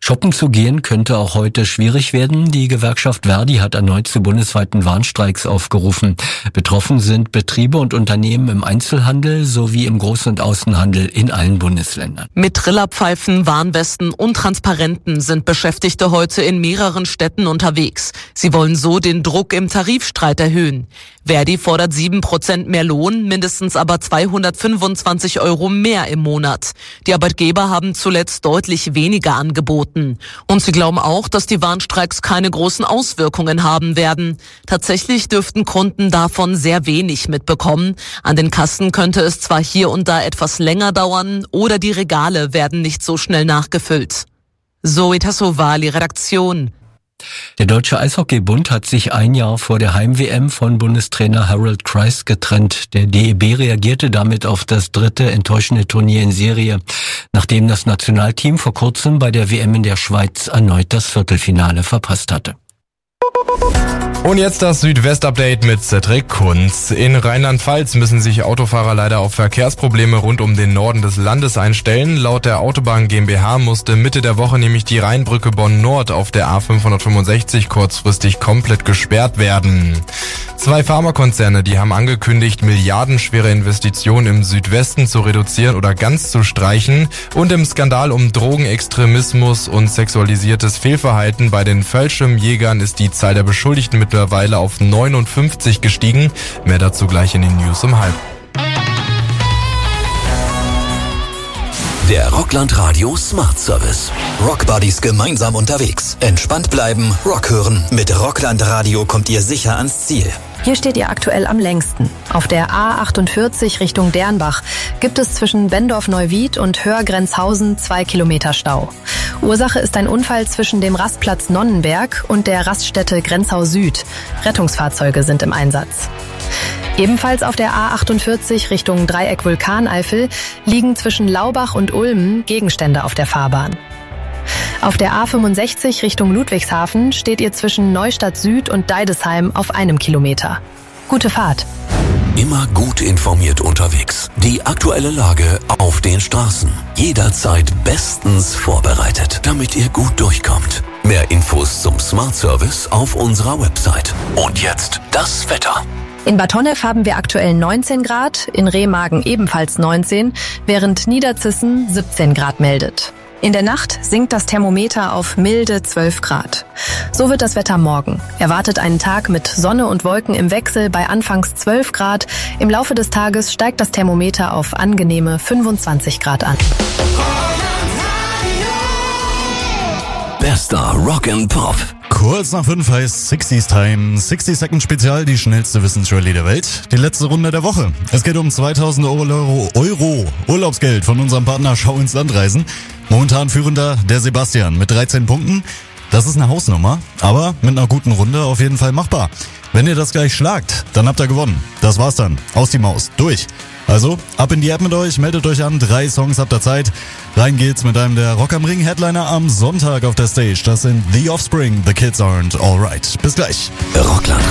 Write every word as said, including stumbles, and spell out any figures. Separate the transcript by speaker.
Speaker 1: Shoppen zu gehen könnte auch heute schwierig werden. Die Gewerkschaft Verdi hat erneut zu bundesweiten Warnstreiks aufgerufen. Betroffen sind Betriebe und Unternehmen im Einzelhandel sowie im Groß- und Außenhandel in allen Bundesländern.
Speaker 2: Mit Trillerpfeifen, Warnwesten und Transparenten sind Beschäftigte heute in mehreren Städten unterwegs. Sie wollen so den Druck im Tarifstreit erhöhen. Verdi fordert sieben Prozent mehr Lohn, mindestens aber zweihundertfünfundzwanzig Euro mehr im Monat. Die Arbeitgeber haben zuletzt deutlich weniger angeboten. Und sie glauben auch, dass die Warnstreiks keine großen Auswirkungen haben werden. Tatsächlich dürften Kunden davon sehr wenig mitbekommen. An den Kassen könnte es zwar hier und da etwas länger dauern oder die Regale werden nicht so schnell nachgefüllt. Zoe Tassovali, Redaktion.
Speaker 1: Der Deutsche Eishockeybund hat sich ein Jahr vor der Heim-W M von Bundestrainer Harold Kreis getrennt. Der D E B reagierte damit auf das dritte enttäuschende Turnier in Serie, nachdem das Nationalteam vor kurzem bei der W M in der Schweiz erneut das Viertelfinale verpasst hatte.
Speaker 3: Und jetzt das Südwest-Update mit Cedric Kunz. In Rheinland-Pfalz müssen sich Autofahrer leider auf Verkehrsprobleme rund um den Norden des Landes einstellen. Laut der Autobahn GmbH musste Mitte der Woche nämlich die Rheinbrücke Bonn-Nord auf der A fünfhundertfünfundsechzig kurzfristig komplett gesperrt werden. Zwei Pharmakonzerne, die haben angekündigt, milliardenschwere Investitionen im Südwesten zu reduzieren oder ganz zu streichen. Und im Skandal um Drogenextremismus und sexualisiertes Fehlverhalten bei den Fallschirmjägern ist die Zahl der Beschuldigten mittlerweile auf neunundfünfzig gestiegen. Mehr dazu gleich in den News um halb.
Speaker 4: Der Rockland Radio Smart Service. Rock Buddies gemeinsam unterwegs. Entspannt bleiben, Rock hören. Mit Rockland Radio kommt ihr sicher ans Ziel.
Speaker 5: Hier steht ihr aktuell am längsten. Auf der A achtundvierzig Richtung Dernbach gibt es zwischen Bendorf-Neuwied und Hörgrenzhausen zwei Kilometer Stau. Ursache ist ein Unfall zwischen dem Rastplatz Nonnenberg und der Raststätte Grenzau Süd. Rettungsfahrzeuge sind im Einsatz. Ebenfalls auf der A achtundvierzig Richtung Dreieck Vulkaneifel liegen zwischen Laubach und Ulmen Gegenstände auf der Fahrbahn. Auf der A fünfundsechzig Richtung Ludwigshafen steht ihr zwischen Neustadt Süd und Deidesheim auf einem Kilometer. Gute Fahrt.
Speaker 4: Immer gut informiert unterwegs. Die aktuelle Lage auf den Straßen. Jederzeit bestens vorbereitet, damit ihr gut durchkommt. Mehr Infos zum Smart Service auf unserer Website. Und jetzt das Wetter.
Speaker 5: In Bad Honnef haben wir aktuell neunzehn Grad, in Remagen ebenfalls neunzehn, während Niederzissen siebzehn Grad meldet. In der Nacht sinkt das Thermometer auf milde zwölf Grad. So wird das Wetter morgen. Erwartet einen Tag mit Sonne und Wolken im Wechsel bei anfangs zwölf Grad. Im Laufe des Tages steigt das Thermometer auf angenehme fünfundzwanzig Grad an.
Speaker 4: Bester Rock and Pop.
Speaker 6: Kurz nach fünf heißt sixties Time, sixty Second Spezial, die schnellste Wissensrallye der Welt. Die letzte Runde der Woche. Es geht um zweitausend Euro, Euro Urlaubsgeld von unserem Partner Schau ins Land reisen. Momentan führender der Sebastian mit dreizehn Punkten. Das ist eine Hausnummer, aber mit einer guten Runde auf jeden Fall machbar. Wenn ihr das gleich schlagt, dann habt ihr gewonnen. Das war's dann. Aus die Maus. Durch. Also, ab in die App mit euch, meldet euch an, drei Songs habt ihr Zeit. Rein geht's mit einem der Rock am Ring Headliner am Sonntag auf der Stage. Das sind The Offspring, The Kids Aren't Alright. Bis gleich.
Speaker 4: Rockland